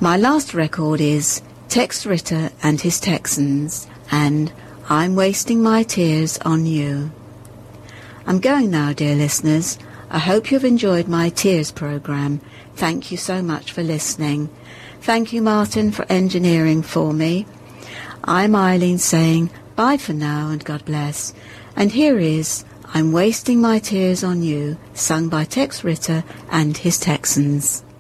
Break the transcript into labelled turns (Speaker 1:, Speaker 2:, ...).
Speaker 1: My last record is Tex Ritter and his Texans and I'm Wasting My Tears on You. I'm going now, dear listeners. I hope you've enjoyed my Tears programme. Thank you so much for listening. Thank you, Martin, for engineering for me. I'm Eileen saying bye for now and God bless. And here is I'm Wasting My Tears on You, sung by Tex Ritter and his Texans.